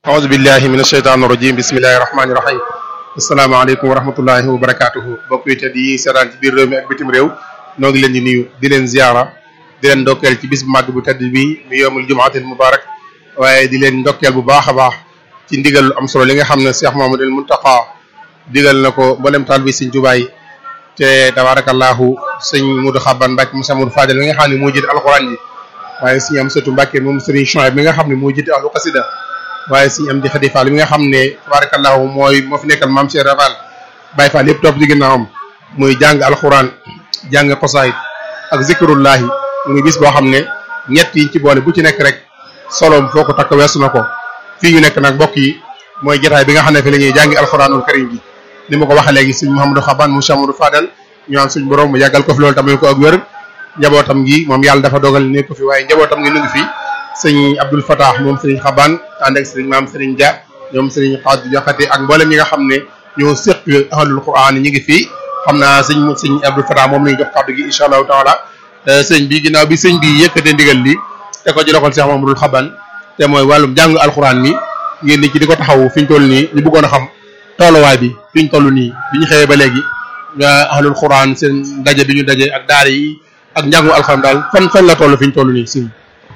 aoudu billahi min asheytaan irajim bismillahi rahmani rahim asalaamaaleykum wa rahmatullahi wa barakatuhu bokk yi te di seetaan ci biir réew mi ak bitim réew noo ngi leen di nuyu di leen ziara di leen ndokkeel ci bis bu màgg bu tedd bi mu yoomul jumaatil mubarak waaye di leen ndokkeel bu baax a baax ci ndigal lu am solo li nga xam ne Cheikh Mouhamadoul Mountakha digal na ko mboolem taal bi Sëñ Tuubaa yi te tabarakallahu sëñ Modou Xaban Mbacke Moussa Modou Fadel mi nga xam ne moo jiite alxuraan ji waaye sëñ Amsatu Mbacke moom sëriñ Chouaib mi nga xam ne moo jiite ahlu xasida waaye sëñ Amdi Xadi Fall mi nga xam ne tabarakallahu moo fi nekkal maam Cheikh Rafal Baye Fall yëpp topp ci ginnaawam muy jàng alxuraan jàng xosaayit ak zikrullahi muy bis boo xam ne ñett yi ci boole bu ci nekk rek soloom foo ko takk weesu na ko fii ñu nekk nag mbokk yi mooy jotaay bi nga xam ne fi la ñuy jàngi alxuraanul karim bi ni ma ko waxee léegi sëñ Mouhamadou Xaban Moussa Modou Fadel ñu am suñ borom mu yàggal ko fi loolu tamit ko ak wér njabootam gi moom yàlla dafa dogal ne ko fi waaye njabootam gi nu ngi fi sëñ Abdoul Fatah moom sëriñ Xaban ànd ak sëriñ maam sëriñ Dia ñoom sëriñ Xaadu Jaxate ak mboolem ñi nga xam ne ñoo séq ahlul quran ñi ngi fii xam naa sëñ Abdoul Fatah moom lañu jox kàddu gi incha allahu taala sëñ bi ginnaaw bi sëñ bi yëkkatee ndigal li te ko ci loxol Cheikh Mouhamadoul Xaban te mooy wàllum jàng alquran mi ngeen ni ci di ko taxawu fi ñu toll nii ñu bëggoon a xam tooluwaay bi fi ñu toll nii bi ñu xëyee ba léegi ahlul quran seen daje bi ñu daje ak daara yi ak njàngu alxuraan daal fan la toll fi ñu toll nii sëñ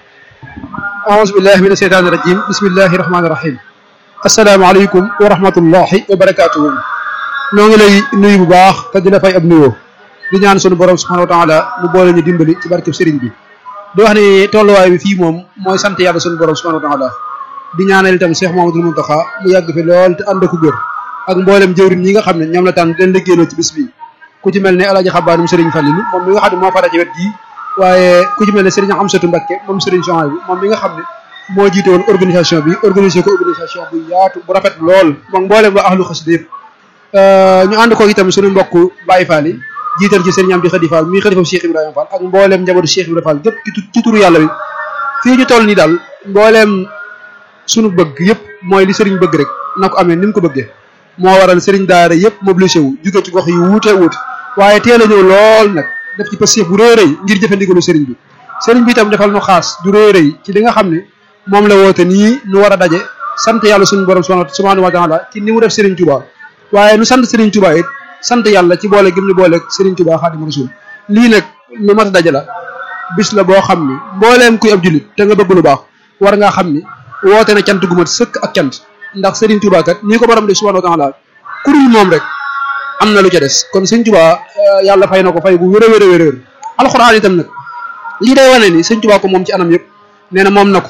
aouzu billahi min asheytaani rajim bismillahi rahmaani rahim asalaamaaleykum wa rahmatullahi wa barakatuhu noo ngi lay nuyu bu baax te di la fay ab nuyoo di ñaan sunu borom subhanahu wa taala mu boole ñu dimbali ci barkeb sëriñ bi di wax ne tolluwaay bi fii moom mooy sant yàlla sunu borom subhanahu wa taala di ñaanal itam Cheikh Mouhamadoul Mountakha mu yàgg fi lool te ànd ak wér ak mboolem jëwriñ ñi nga xam ne ñoom la tànn leen liggéeyloo ci bis bi ku ci mel ne Alaaji Xabaanum sëriñ Fallilu moom mi nga xam ne moo fara ci wet gii waaye ku ci mel ne sëriñ Amsatu Mbacke moom sëriñ Chouaib bi moom mi nga xam ne moo jiite woon organisation bi organisé ko organisation bu yaatu bu rafet lool moom mboolem waa ahlu xasida yëpp ñu ànd ko itam suñu mbokk Baye Fall yi jiital ci sëriñ Amdi Xadi Fall mi xalifa Cheikh Ibrahima Fall ak mboolem njabootu Cheikh Ibrahima Fall gépp ci turu yàlla bi fii ñu toll nii daal mboolem suñu bëgg yëpp mooy li sëriñ bëgg rek na ko amee ni mu ko bëggee moo waral sëriñ daara yëpp mobilisé wu jóge ci gox yi wuute waaye teel a ñëw lool nag def ci passif bu rëy rëy ngir jëfandigalu sëriñ bi itam defal nu xaas du rëy rëy ci li nga xam ne moom la woote nii nu war a daje sant yàlla suñu borom subhanahu wa taala ci ni mu def sëriñ Touba waaye nu sant sëriñ Touba it sant yàlla ci boole gim ni boole sëriñ Touba Xaadimu Rasuul lii nag lu mat a daje la bis la boo xam ne mbooleem kuy ab jullit te nga bëgg lu baax war ngaa xam ni woote na cant gu mat sëkk ak cant ndax sëriñ Touba kat nii ko borom de subhanahu wa taala kurul moom rek am na lu ca des kon sëñ Touba yàlla fay na ko fay bu wér a wér a wér wér alxuraan itam nag lii day wane ni sëñ Touba ko moom ci anam yëpp nee na moom na ko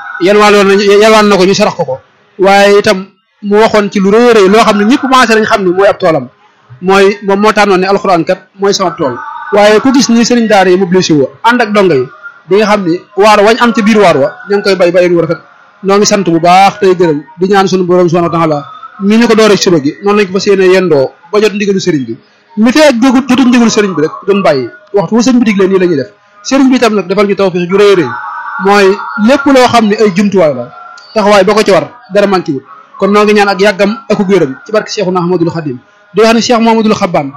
yalwaan na ko ñu sarax ko waaye itam mu waxoon ci lu rëy a rëy loo xam ne ñëpp commencé nañ xam ne mooy ab toolam mooy moom moo tànnoon ne alxuraan kat mooy sama tool waaye ku gis ni sëriñ daara yi mobilisé wu ànd ak donga yi di nga xam ni waar wañ am ca biir waar wa ña ngi koy bay bayin wu rafet noo ngi sant bu baax tey gërëm di ñaan suñu borom subhanahu wa taala mi ñu ko dooree suba gi noonu lañ ko fas yéene yendoo ba jot ndigalu sëriñ bi mi fee jotuñ ndigalu sëriñ bi rek doon bàyyi waxtu wu sëriñ bi diglee nii la ñuy def sëriñ bi itam nag defal ñu tawfiix ju rëy rëy mooy lépp loo xam ne ay jumtuwaay la taxawaay ba ko ci war dara manqué wut kon noo ngi ñaan ak yàggam ak wéram ci barke Cheikhuna Ahmadoul Khadim di wax ne Cheikh Mouhamadoul Xaban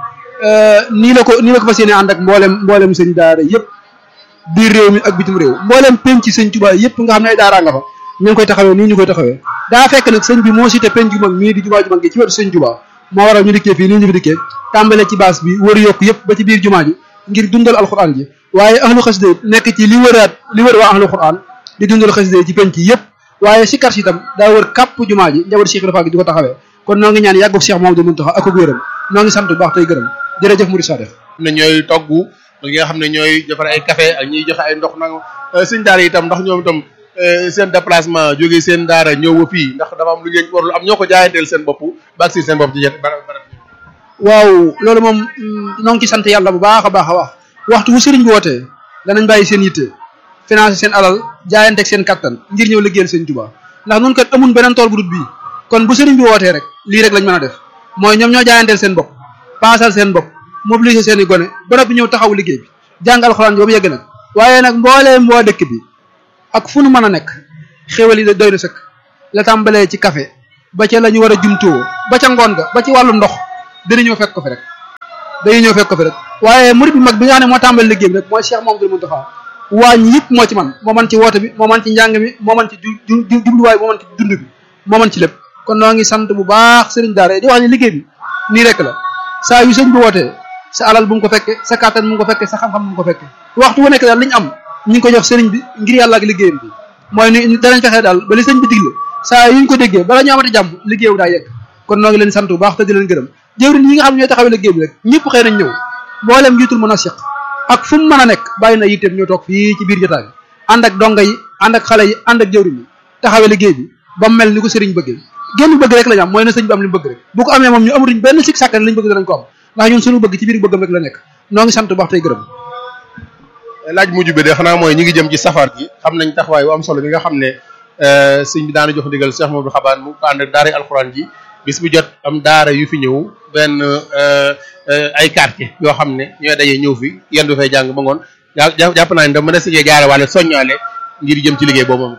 nii la ko fas yéene ànd ak mboolem sëñ daara yëpp biir réew mi ak bitim réew mboolem penc sëñ Tuubaa yëpp nga xam ne ay daaraa nga fa ñu ngi koy taxawee nii ñu koy taxawee daa fekk nag sëñ bi moo cité penc ju mag mii di jumaa ju mag gi ci wetu sëñ Tuubaa moo waral ñu dikkee fii nii ñu fi dikkee tàmbale ci baas bi wër yokk yëpp ba ci biir jumaa ji ngir dundal alxuraan ji waaye ahlu xasida nekk ci li wër waa ahlu xuraan di dundal xasida ci penc yëpp waaye si kar si itam daa wër kàpp jumaa ji njaboot Cheikh Ibrahima gi di ko taxawee kon noo ngi ñaan yàggu Cheikh Mouhamadoul Mountakha ak wéram noo ngi sant bu baax tey gërëm jërëjëf Mouride Sadef ne ñooy togg ñi nga xam ne ñooy defar ay café ak ñiy joxe ay ndox nag sëñ daara itam ndax ñoom itam seen déplacement jógee seen daara ñëw ba fii ndax dafa am lu ngeen warul am ñoo ko jaayanteel seen bopp ba si seen bopp ci barab waaw loolu moom noo ngi ci sant yàlla bu baax a baax a wax waxtu bu sëriñ bi wootee danañ bàyyi seen yitte financé seen alal jaayanteeg seen kattan ngir ñëw liggéeyal sëñ Tuubaa ndax nun kat amun beneen tool bu dut bii kon bu sëriñ bi wootee rek lii rek lañ mën a def mooy ñoom ñoo jaayanteel seen bopp paasal seen bopp mobiliser seen i gone ba noppi ñëw taxaw liggéey bi jàng alxuraan boobu yegg nag waaye nag mbooleem waa dëkk bi ak fu nu mën a nekk xéwal yi doy na sëkk la tàmbalee ci café ba ca la ñu war a jumtoo ba ca ngoon ga ba ci wàllu ndox dana ñëw fekk ko fi rek dañuy ñëw fekk ko fi rek waaye murid bi mag bi nga xam ne moo tàmbali liggéey bi rek mooy Cheikh Mouhamadoul Mountakha waañ yëpp moo ci man moo man ci woote bi moo man ci njàng mi moo man ci jubluwaay moo man ci dund bi moo mën ci lépp kon noo ngi sant bu baax sëriñ daara di wax ne liggéey bi nii rek la saa yu sëñ bi wootee sa alal bu mu ko fekke sa kàttan bu mu ko fekke sa xam-xam bu mu ko fekke waxtu wu nekk daal li ñu am ñu ngi ko jox sëriñ bi ngir yàlla ak liggéeyam bi mooy ni danañ fexe daal ba li sëñ bi digle saa yu ñu ko déggee bala ñu amati jàmm liggéeyu daa yegg kon noo ngi leen sant bu baax te di leen gërëm jëwriñ yi nga xam ne ñooy taxawee liggéey bi rek ñëpp xëy nañ ñëw mboolem njiitul mën a siq ak fu mu mën a nekk bàyyi na yitteem ñoo toog fii ci biir jotaay bi ànd ak donga yi ànd ak xale yi ànd ak jëwriñ yi taxawee liggéey bi ba mu mel ni ko sëriñ bëggee génn bëgg rek lañ am mooy na sëñ bi am li mu bëgg rek bu ko amee moom ñu amatuñ benn sik sàkkan liñ bëgg danañ ko am ndax ñun suñu bëgg ci biir bëggam rek la nekk noo ngi sant bu baax tey gërëm laaj mujj bi de xanaa mooy ñu ngi jëm ci safar gi xam nañ taxawaay bu am solo bi nga xam ne sëñ bi daana jox ndigal Cheikh Mamadou Xabaan mu ko ànd ak daara alxuraan ji bis bu jot am daara yu fi ñëw benn ay quartier yoo xam ne ñooy daje ñëw fi yendu fay jàng ba ngoon jàpp naa ne da mën a sëjee gaare wàlle soññaale ngir jëm ci liggéey boobu moom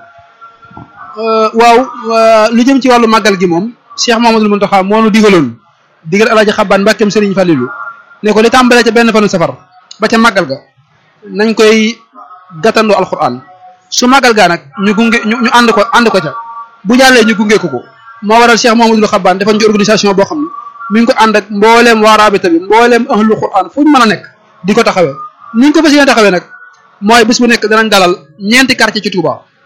waaw lu jëm ci wàllu màggal gi moom Cheikh Mamadou Mountakha moo nu digaloon digal Alaaji Xabaan Mbàkkeem Sëriñ Falilu ne ko li tàmbalee ca benn fanu safar ba ca màggal ga nañ koy gàttandoo alxuraan su màggal gaa nag ñu gunge ñu ànd ko ca bu jàllee ñu gunge ko moo waral Cheikh Mamadou Xabaan defoon ci organisation boo xam ne mi ngi ko ànd ak mbooleem waa Rabita bi mbooleem ahlu Qur'an fu ñu mën a nekk di ko taxawee ni ñu ko fas yéene taxawee nag mooy bis bu nekk danañ dalal ñeenti quartier ci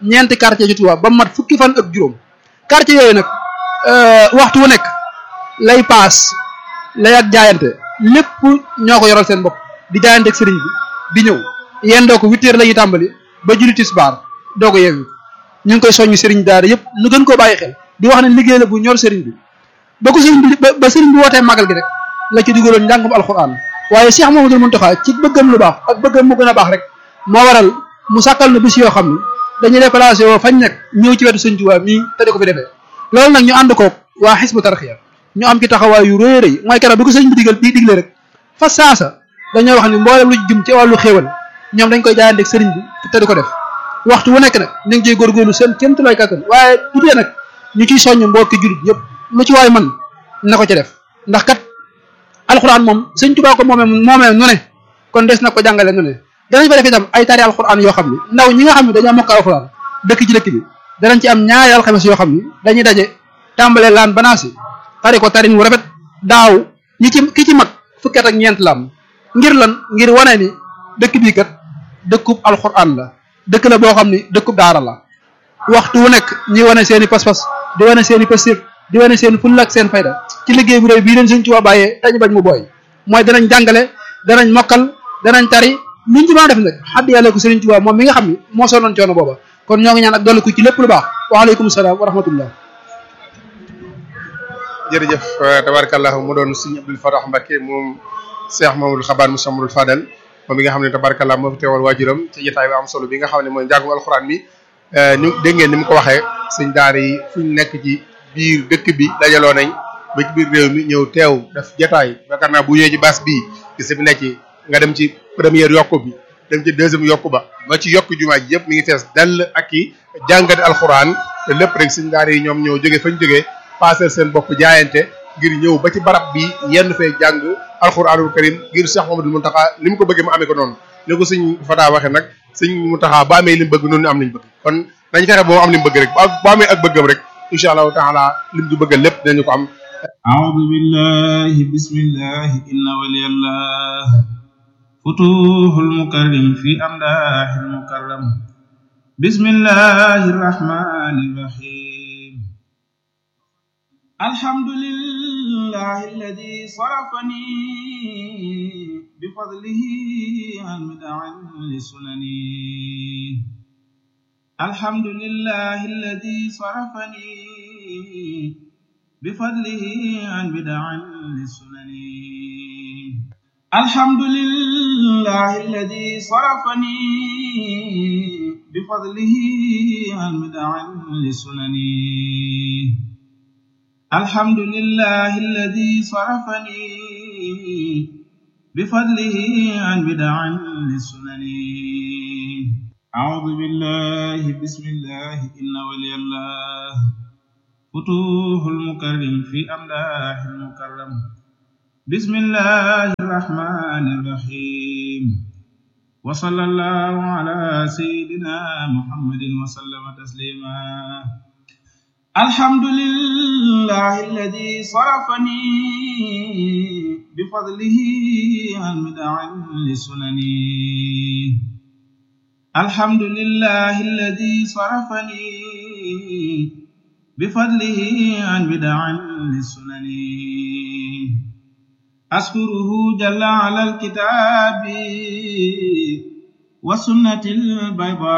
Touba ba mat fukki fan ak juróom quartier yooyu nag waxtu wu nekk lay paas lay ak jaayante lépp ñoo ko yoral seen bopp di jaayante ak sëriñ bi di ñëw yendoo ko 8 heures la ñuy tàmbali ba julli tisbaar doo ko yeewi ñu ngi koy soññu sëriñ daara yëpp nu gën koo bàyyi xel di wax ne liggéey la bu ñor sëriñ bi ba ko sëriñ bi ba sëriñ bi wootee màggal gi rek la ci dugaloon njàngum alxuraan waaye Cheikh Mamadou Mountakha ci bëggam lu baax ak bëggam mu gën a baax rek moo waral mu sàkkal na bis yoo xam ne dañuy déplacé woo fañ nekk ñëw ci wetu sëñ Tuubaa mii te di ko fi defee loolu nag ñu ànd ko waa Hizbut Tarqiyyah ñu am ci taxawaay yu rëy rëy mooy keroog bi ko sëñ bi digle rek fa saasa dañoo wax ni mboolem lu jëm ci wàllu xéewal ñoom dañ koy jaayante ak sëriñ bi te di ko def waxtu wu nekk nag ñu ngi ciy góorgóorlu seen kéem tolluwaay kàttan waaye bu dee nag ñu ciy soññ mbokki jullit yëpp lu ci waay man na ko ci def ndax kat alxuraan moom sëñ Tuubaa ko moomee nu ne kon des na ko jàngale nu ne danañ fa def itam ay tari alxuraan yoo xam ne ndaw ñi nga xam ne dañoo mokk alxuraan dëkk ci dëkk bi danañ ci am ñaari alxames yoo xam ne dañuy daje tàmbalee laan banaasi tari ko tarin wu rafet daaw ki ci mag fukki at ak ñeent la am ngir lan ngir wane ni dëkk bii kat dëkkub alxuraan la dëkk la boo xam ni dëkkub daara la waxtu wu nekk ñi wane seen i pas-pas di wane seen i pastéef di wane seen fulla ak seen fayda ci liggéey bu rëy bii leen Sëñ Tuubaa bàyyee tañu bañ mu booy mooy danañ jàngale danañ mokkal danañ tari luñ ci mën a def nag xadd yàlla ko Sëriñ Tuubaa moom mi nga xam ni moo soonoon coono booba kon ñoo ngi ñaan ak dolli ko ci lépp lu baax waaleykum salaam wa rahmatullah jërëjëf tabarakallah mu doon Sëriñ Abdul Fatah Mbacké moom Cheikh Mamadou Xabaan Moussa Mamadou Fadal moom mi nga xam ne tabarakallah moo fi teewal waajuram ci jotaay bi am solo bi nga xam ne mooy njàngum alxuraan mi ñu dégg ngeen ni mu ko waxee sëñ daara yi fuñ nekk ci biir dëkk bi dajaloo nañ ba ci biir réew mi ñëw teew def jotaay yaakaar naa bu ñëwee ci baas bii gis bi nekk nga dem ci première yokku bi dem ci deuxième yokku ba ci yokku jumaa ji yëpp mi ngi fees dell ak i jàngati alxuraan te lépp rek sëñ daara yi ñoom ñëw jóge fañ jógee passer seen bopp jaayante ngir ñëw ba ci barab bi yenn fee jàng alxuraanul karim ngir Cheikh Mamadou Mountakha li mu ko bëggee mu amee ko noonu ni ko sëñ Fata waxee nag sëñ Mountakha ba amee li mu bëgg noonu am liñ bëgg kon nañ fexe boo am li mu bëgg rek bu amee ak bëggam rek incha allahu taala lim du bëggal lépp dinañu ko am a'udhu billahi bismillahi inna waliyallah futuhul mukarrim fi amdahil mukarram bismillahir rahmanir rahim alhamdulillahi alladhi sarafani bifadlihi an mid'an lisunani alhamdulillahi alladhi sarafani bifadlihi an mid'an lisunani alhamdulillahi alladhi sarafani bifadlihi an mid'an lisunani alhamdulillahi alladhi sarafani bifadlihi an mid'an lisunani a'udhu billahi bismillahi inna waliyallah futuhul mukarrim fi amdahil mukarram bismillahir rahmanir rahim wa sallallahu ala sayyidina muhammadin wa sallama taslima الحمد لله الذي صرفني بفضله عن بدع لسنني الحمد لله الذي صرفني بفضله عن بدع لسنني أشكره جل على الكتاب والسنة البيضاء